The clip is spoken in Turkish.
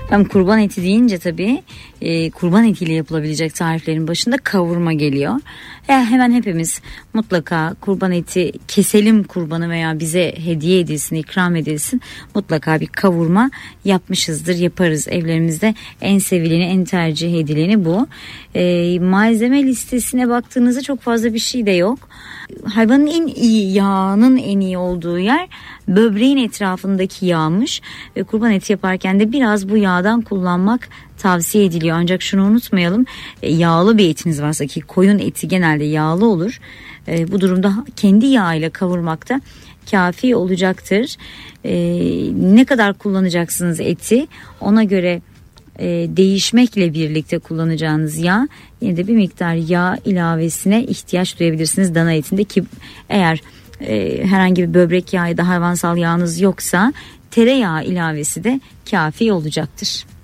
Hem kurban eti deyince tabii kurban etiyle yapılabilecek tariflerin başında kavurma geliyor. Hemen hepimiz mutlaka kurban eti keselim kurbanı veya bize hediye edilsin, ikram edilsin. Mutlaka bir kavurma yapmışızdır, yaparız. Evlerimizde en sevileni, en tercih edileni bu. Malzeme listesine baktığınızda çok fazla bir şey de yok. Hayvanın en iyi yağının en iyi olduğu yer böbreğin etrafındaki yağmış. Kurban eti yaparken de biraz bu yağdan kullanmak tavsiye ediliyor. Ancak şunu unutmayalım, yağlı bir etiniz varsa, ki koyun eti genelde yağlı olur. Bu durumda kendi yağıyla kavurmakta kafi olacaktır. Ne kadar kullanacaksınız eti, ona göre değişmekle birlikte kullanacağınız yağ, yine de bir miktar yağ ilavesine ihtiyaç duyabilirsiniz dana etinde, ki eğer herhangi bir böbrek yağı ya da hayvansal yağınız yoksa tereyağı ilavesi de kafi olacaktır.